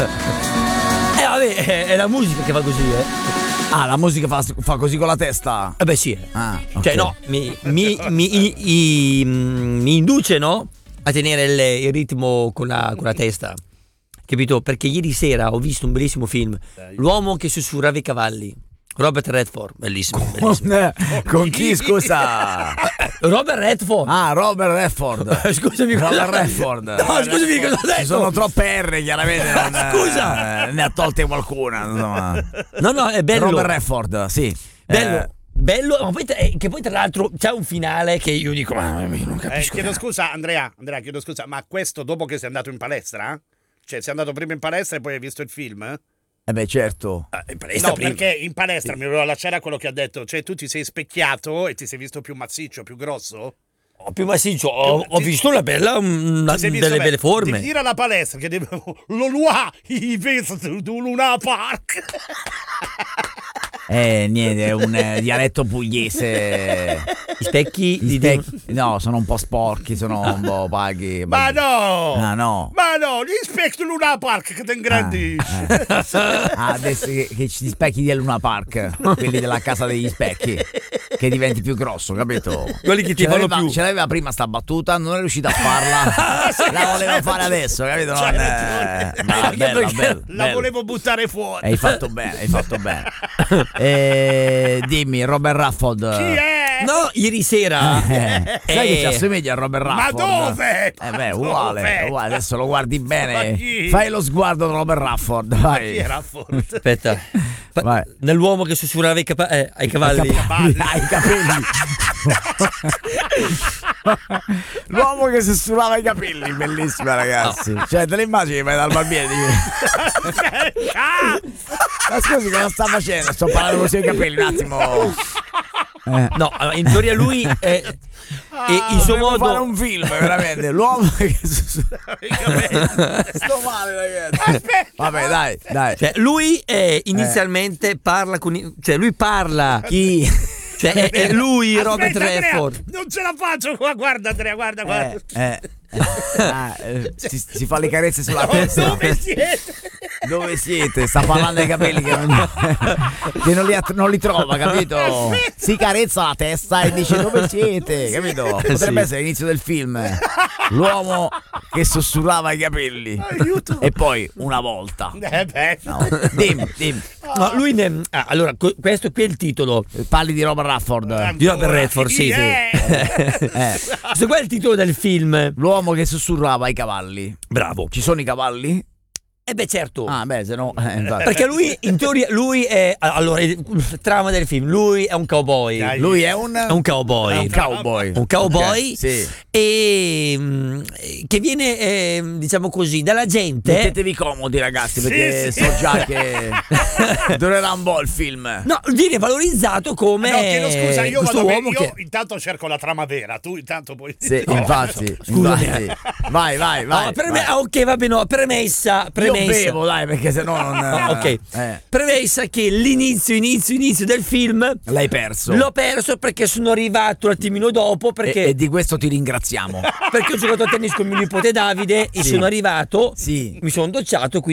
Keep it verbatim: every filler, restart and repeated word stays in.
Eh vabbè, è, è la musica che fa così, eh. Ah, la musica fa, fa così con la testa? Eh beh sì. Ah, ok. Cioè no, mi, mi, mi, i- i- mi induce, no? A tenere il, il ritmo con la, con la testa. Capito? Perché ieri sera ho visto un bellissimo film. L'uomo che sussurrava i cavalli. Robert Redford, bellissimo, bellissimo. Con, con chi, scusa? Robert Redford. Ah, Robert Redford. Scusami, Robert Redford. No, scusami, cosa ho detto? Ci sono troppe R, chiaramente. Non, Scusa. eh, ne ha tolte qualcuna. Insomma. No, no, è bello. Robert Redford, sì. Bello. Eh, Bello, ma poi, eh, che poi tra l'altro c'è un finale che io dico, ma io non Eh, capisco. chiedo scusa, Andrea, Andrea, chiedo scusa, ma questo dopo che sei andato in palestra? Cioè, sei andato prima in palestra e poi hai visto il film? eh beh, certo. Eh, in palestra No, prima. perché in palestra mi volevo lasciare a quello che ha detto. Cioè, tu ti sei specchiato e ti sei visto più massiccio, più grosso? Ho più massiccio, ho, ho Ti- visto una bella, una, Ti sei visto delle bene? belle forme. Ti tira la palestra che devo lo lua i visto tu Luna Park. Eh, niente, è un eh, dialetto pugliese. I specchi Gli di specchi- no, sono un po' sporchi, sono un po' paghi. Ma no! Ah, no. Ma no, gli specchi Luna Park che ti ingrandisci. Ah, adesso che, che ci specchi del Luna Park, quelli della casa degli specchi, che diventi più grosso, capito? Quelli che ti Ce fanno l'aveva- più. Ce l'aveva prima sta battuta, non è riuscito a farla, la voleva fare adesso, capito? Non, C'hai eh, ragione. no, Anche bella, perché bella, la bella. volevo buttare fuori. Hai fatto bene, hai fatto bene. Eh, dimmi, Robert Rafford. Chi è? No, ieri sera. Eh, sai che eh, ci assomiglia a Robert Ma Rafford? dove? Eh beh, Dove? uguale, uguale, adesso lo guardi Ma bene. chi? Fai lo sguardo di Robert Rafford, Chi vai. era forte? Aspetta. Pa- Vai. Nell'uomo che sussurrava ai, capa- eh, ai cavalli. Cavalli, ai capelli. L'uomo che sussurrava i capelli, bellissima ragazzi. Cioè, te le immagini, vai dal barbiere e dici, Ah! ma scusi, cosa sta facendo? Sto parlando così ai capelli, un attimo. Eh. No, allora, in teoria lui è, e il suo Dovevo modo. fare un film, veramente. L'uomo che sussurrava I capelli. sto male, ragazzi. Vabbè, dai, dai. Cioè, lui è, inizialmente parla con. i- Cioè, lui parla. Chi? Cioè, è, è lui, Aspetta, Robert Andrea, Redford. non ce la faccio qua, guarda Andrea, guarda, guarda. Eh, eh. Ah, eh, si, si fa le carezze sulla Oh, testa. dove siete? Dove siete? Sta parlando ai capelli che non, che non li, att- non li trova, capito? Si carezza la testa e dice dove siete, capito? Potrebbe Sì. essere l'inizio del film. L'uomo che sussurrava i capelli. Aiuto. E poi una volta. Eh beh, No, dimmi, dimmi. No, lui ne. Ah, allora, co- questo qui è il titolo. Parli di Robert Rafford. Di Robert Redford, sì, Chi sì. è? Eh, Questo qua è il titolo del film. l'uomo che sussurrava i cavalli. Bravo. Ci sono i cavalli? Eh beh, certo. Ah, beh, se no. eh, infatti. Perché lui, in teoria, lui è. Allora, il trama del film, lui è un cowboy. Dai. Lui è un. È un cowboy. È un cowboy. Un cowboy Ok, sì. e mm, che viene, eh, diciamo così, dalla gente. Mettetevi comodi, ragazzi, perché Sì, sì. so già che durerà un po' il film. No, viene valorizzato come No, chiedo scusa, io questo vado uomo io che. intanto cerco la trama vera, tu intanto poi. Sì, No, infatti, Scusami. infatti. Vai, vai, vai. Ah, per vai. me- ah, ok, va bene, no, premessa, Io premessa. bevo, dai, perché sennò non. Ah, ok. Eh, Premessa che l'inizio, inizio, inizio del film l'hai perso. l'ho perso perché sono arrivato un attimino dopo E, perché, e di questo ti ringraziamo. perché ho giocato a tennis con mio nipote Davide e Sì. sono arrivato, Sì. mi sono docciato,